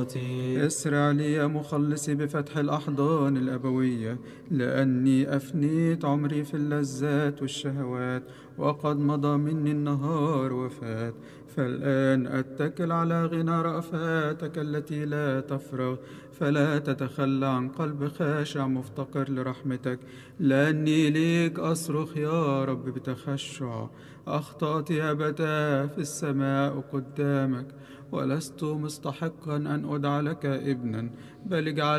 اسرع لي يا مخلصي بفتح الأحضان الأبوية، لأني أفنيت عمري في اللذات والشهوات، وقد مضى مني النهار وفات. فالآن أتكل على غنى رأفاتك التي لا تفرغ، فلا تتخلى عن قلب خاشع مفتقر لرحمتك، لأني ليك أصرخ يا رب بتخشع. أخطأت يا أبتاه في السماء قدامك، ولست مستحقا أن أدعى لك ابنا، بل اجعل